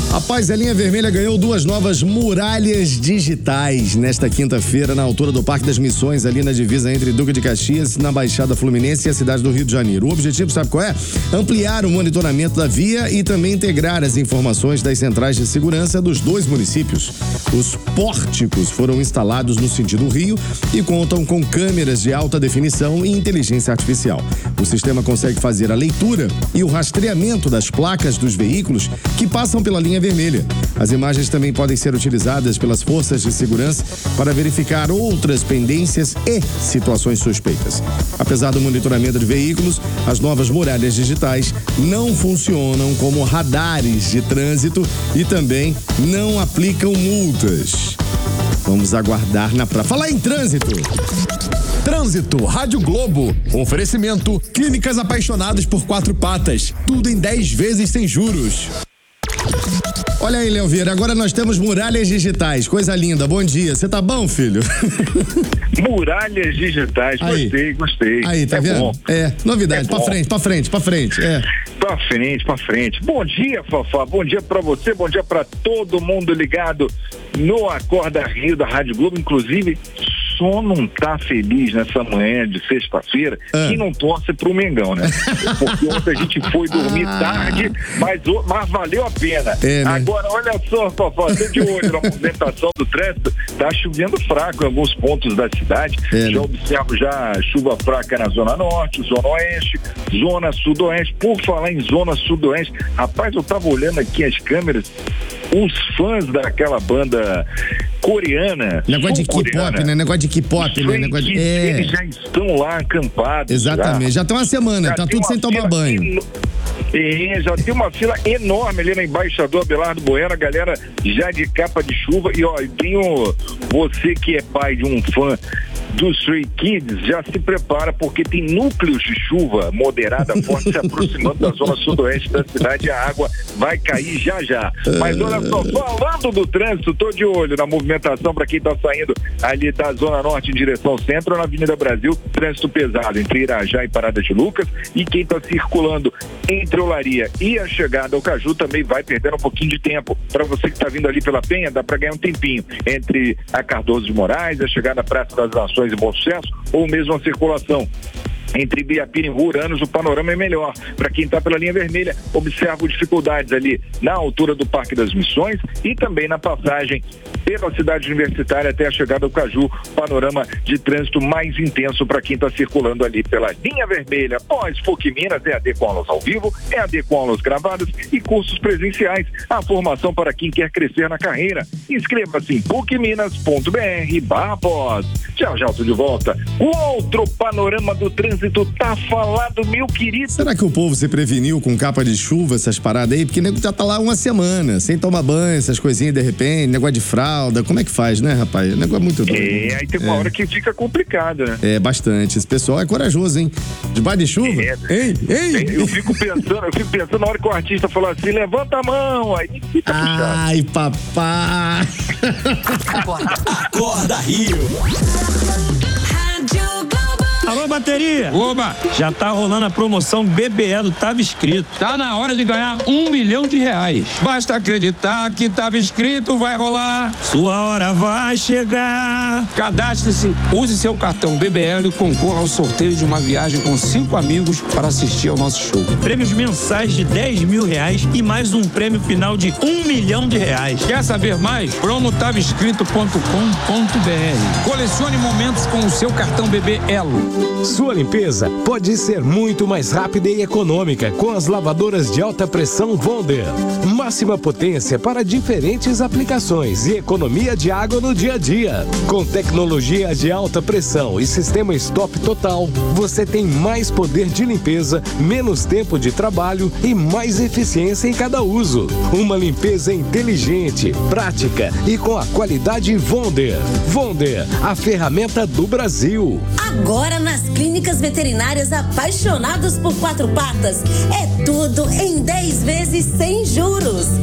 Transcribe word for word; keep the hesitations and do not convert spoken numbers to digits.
Rapaz, a linha vermelha ganhou duas novas muralhas digitais nesta quinta-feira, na altura do Parque das Missões, ali na divisa entre Duque de Caxias, na Baixada Fluminense e a cidade do Rio de Janeiro. O objetivo, sabe qual é? Ampliar o monitoramento da via e também integrar as informações das centrais de segurança dos dois municípios. Os pórticos foram instalados no sentido Rio e contam com câmeras de alta definição e inteligência artificial. O sistema consegue fazer a leitura e o rastreamento das placas dos veículos que passam pela linha vermelha. As imagens também podem ser utilizadas pelas forças de segurança para verificar outras pendências e situações suspeitas. Apesar do monitoramento de veículos, as novas muralhas digitais não funcionam como radares de trânsito e também não aplicam multas. Vamos aguardar na praia. Falar em trânsito. Trânsito, Rádio Globo. Oferecimento, Clínicas Apaixonadas por Quatro Patas. Tudo em dez vezes sem juros. Olha aí, Léo Vieira, agora nós temos muralhas digitais, coisa linda, bom dia, você tá bom, filho? Muralhas digitais, aí. gostei, gostei. Aí, tá é vendo? Bom. É, novidade, é pra bom. frente, pra frente, pra frente, é. Pra frente, pra frente. Bom dia, Fafá, bom dia pra você, bom dia pra todo mundo ligado no Acorda Rio da Rádio Globo, inclusive só não tá feliz nessa manhã de sexta-feira ah. quem não torce pro Mengão, né? Porque ontem a gente foi dormir ah. tarde, mas, mas valeu a pena. É, né? Agora, olha só, Fafá, tô de olho na movimentação do trânsito, tá chovendo fraco em alguns pontos da cidade, é, já né? observo já chuva fraca na Zona Norte, Zona Oeste, Zona Sudoeste. Por falar em Zona Sudoeste, rapaz, eu tava olhando aqui as câmeras, os fãs daquela banda coreana. Negócio de K-pop, né? Negócio de K-pop, né? Negócio de... É. Eles já estão lá acampados. Exatamente, já, já tem uma semana, já tá tudo sem tomar banho. En... É, já tem uma fila enorme ali na Embaixador Abelardo Bueno, a galera já de capa de chuva. E ó, eu tenho você que é pai de um fã dos Stray Kids, já se prepara porque tem núcleos de chuva moderada forte se aproximando da zona sudoeste da cidade e a água vai cair já já. Mas olha só, falando do trânsito, tô de olho na movimentação para quem tá saindo ali da Zona Norte em direção ao centro, na Avenida Brasil, trânsito pesado entre Irajá e Parada de Lucas, e quem tá circulando entre Olaria e a chegada ao Caju também vai perdendo um pouquinho de tempo. Para você que tá vindo ali pela Penha, dá para ganhar um tempinho entre a Cardoso de Moraes, a chegada à Praça das Nações e Bom Sucesso, ou mesmo a circulação entre Ibiapina e Uranos, o panorama é melhor. Para quem está pela linha vermelha, observo dificuldades ali na altura do Parque das Missões e também na passagem pela cidade universitária até a chegada ao Caju, panorama de trânsito mais intenso para quem está circulando ali pela linha vermelha. Pós F U C Minas, é A D com aulas ao vivo, é A D com aulas gravadas e cursos presenciais. A formação para quem quer crescer na carreira. Inscreva-se em pucminas.br barra pós. Tchau, já estou de volta. O outro panorama do trânsito tá falado, meu querido. Será que o povo se preveniu com capa de chuva, essas paradas aí? Porque o nego já tá lá uma semana, sem tomar banho, essas coisinhas de repente, negócio de fralda, como é que faz, né, rapaz? O negócio é muito doido. É, aí tem uma é. hora que fica complicado, né? É, bastante. Esse pessoal é corajoso, hein? Debaixo de chuva? É. Ei, ei! Eu fico pensando, eu fico pensando na hora que o artista falou assim, levanta a mão, aí fica puxado. Ai, papai! Acorda, Acorda Rio! Alô, bateria! Oba! Já tá rolando a promoção B B E do Tava Escrito. Tá na hora de ganhar um milhão de reais. Basta acreditar que tava escrito, vai rolar. Sua hora vai chegar. Cadastre-se, use seu cartão B B L e concorra ao sorteio de uma viagem com cinco amigos para assistir ao nosso show. Prêmios mensais de dez mil reais e mais um prêmio final de um milhão de reais. Quer saber mais? promo tava escrito ponto com ponto br. Colecione momentos com o seu cartão B B Elo. Sua limpeza pode ser muito mais rápida e econômica com as lavadoras de alta pressão Wonder. Máxima potência para diferentes aplicações e economia de água no dia a dia. Com tecnologia de alta pressão e sistema stop total, você tem mais poder de limpeza, menos tempo de trabalho e mais eficiência em cada uso. Uma limpeza inteligente, prática e com a qualidade Wonder. Wonder, a ferramenta do Brasil. Agora nas clínicas veterinárias Apaixonados por Quatro Patas, é tudo em dez vezes sem juros.